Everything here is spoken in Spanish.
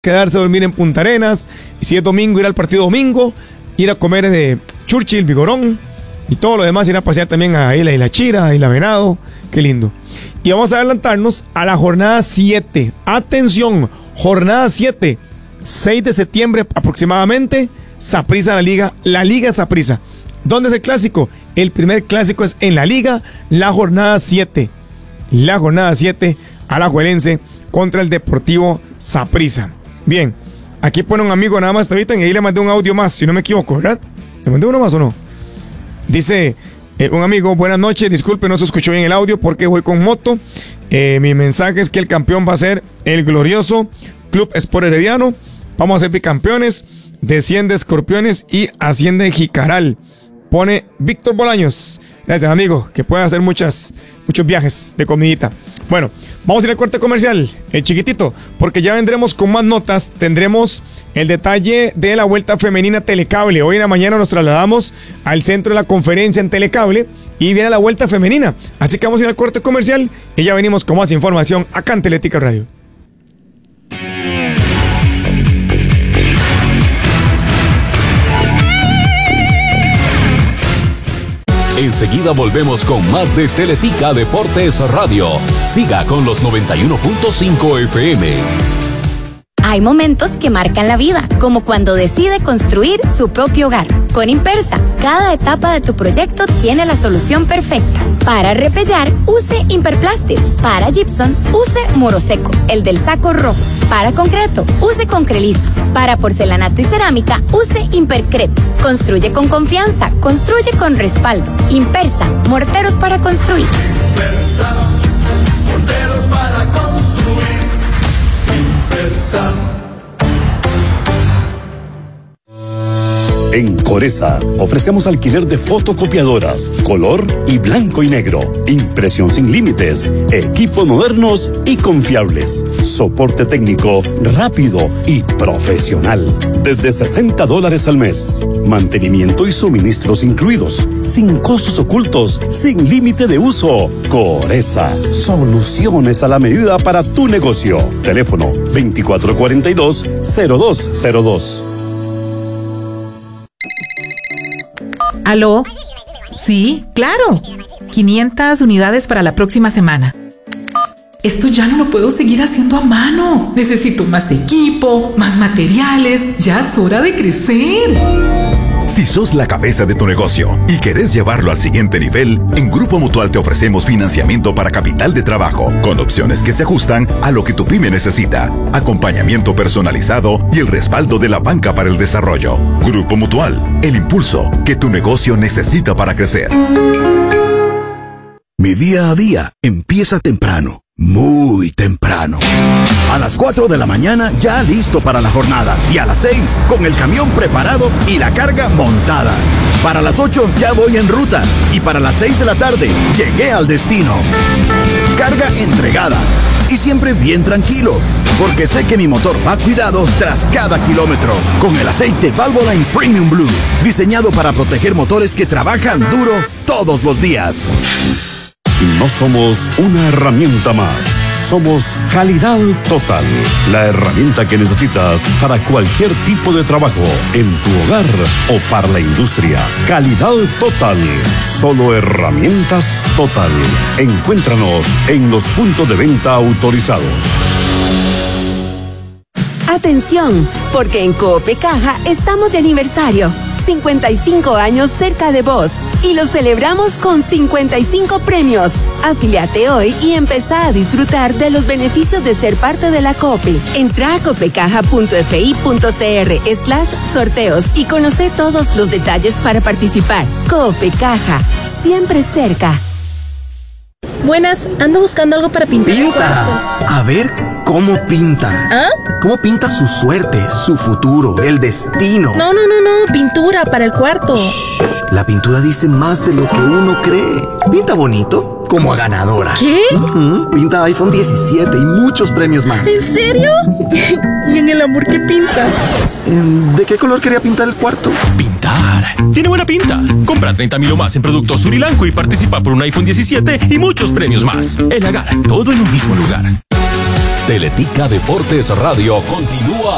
quedarse a dormir en Punta Arenas, y si es domingo, ir al partido domingo, ir a comer de Churchill, Vigorón, y todo lo demás, ir a pasear también a Isla Chira, Isla Venado, qué lindo. Y vamos a adelantarnos a la jornada 7. Atención, jornada 7, 6 de septiembre aproximadamente, Saprissa la Liga Saprissa. ¿Dónde es el clásico? El primer clásico es en la Liga, la jornada 7. La jornada 7, Alajuelense contra el Deportivo Saprissa. Bien, aquí pone un amigo nada más, y ahí le mandé un audio más, si no me equivoco, ¿verdad? ¿Le mandé uno más o no? Dice un amigo, buenas noches, disculpe, no se escuchó bien el audio porque voy con moto. Mi mensaje es que el campeón va a ser el glorioso Club Sport Herediano. Vamos a ser bicampeones, desciende Escorpiones y asciende Jicaral. Pone Víctor Bolaños. Gracias, amigo, que pueda hacer muchos viajes de comidita. Bueno, vamos a ir al corte comercial, el chiquitito, porque ya vendremos con más notas. Tendremos el detalle de la Vuelta Femenina Telecable. Hoy en la mañana nos trasladamos al centro de la conferencia en Telecable y viene la Vuelta Femenina. Así que vamos a ir al corte comercial y ya venimos con más información acá en Teletica Radio. Enseguida volvemos con más de Teletica Deportes Radio. Siga con los 91.5 FM. Hay momentos que marcan la vida, como cuando decide construir su propio hogar. Con Impersa, cada etapa de tu proyecto tiene la solución perfecta. Para repellar, use Imperplastic. Para gypsum, use Moroseco, el del saco rojo. Para concreto, use Concrelisto. Para porcelanato y cerámica, use Impercret. Construye con confianza, construye con respaldo. Impersa, morteros para construir. Impersa, morteros para construir. Impersa. En Coresa ofrecemos alquiler de fotocopiadoras, color y blanco y negro, impresión sin límites, equipos modernos y confiables, soporte técnico rápido y profesional, desde $60 al mes, mantenimiento y suministros incluidos, sin costos ocultos, sin límite de uso. Coresa, soluciones a la medida para tu negocio. Teléfono 2442-0202. ¿Aló? Sí, claro. 500 unidades para la próxima semana. Esto ya no lo puedo seguir haciendo a mano. Necesito más equipo, más materiales. Ya es hora de crecer. Si sos la cabeza de tu negocio y querés llevarlo al siguiente nivel, en Grupo Mutual te ofrecemos financiamiento para capital de trabajo, con opciones que se ajustan a lo que tu pyme necesita, acompañamiento personalizado y el respaldo de la banca para el desarrollo. Grupo Mutual, el impulso que tu negocio necesita para crecer. Mi día a día empieza temprano, muy temprano. A las 4 de la mañana ya listo para la jornada y a las 6 con el camión preparado y la carga montada. Para las 8 ya voy en ruta y para las 6 de la tarde llegué al destino. Carga entregada y siempre bien tranquilo, porque sé que mi motor va cuidado tras cada kilómetro. Con el aceite Valvoline Premium Blue, diseñado para proteger motores que trabajan duro todos los días. No somos una herramienta más, somos Calidad Total, la herramienta que necesitas para cualquier tipo de trabajo, en tu hogar o para la industria. Calidad Total, solo herramientas Total. Encuéntranos en los puntos de venta autorizados. Atención, porque en Coop Caja estamos de aniversario. 55 años cerca de vos y lo celebramos con 55 premios. Afíliate hoy y empezá a disfrutar de los beneficios de ser parte de la COPE. Entra a copecaja.fi.cr/sorteos y conoce todos los detalles para participar. Coop Caja, siempre cerca. Buenas, ando buscando algo para pintar. ¡Pinta! A ver, ¿cómo pinta? ¿Ah? ¿Cómo pinta su suerte, su futuro, el destino? No, pintura para el cuarto. Shh, la pintura dice más de lo que uno cree. Pinta bonito, como a ganadora. ¿Qué? Pinta iPhone 17 y muchos premios más. ¿En serio? ¿Y en el amor qué pinta? ¿De qué color quería pintar el cuarto? Pintar. Tiene buena pinta. Compra 30,000 o más en productos Surilanco y participa por un iPhone 17 y muchos premios más. El Agar, todo en un mismo lugar. Teletica Deportes Radio continúa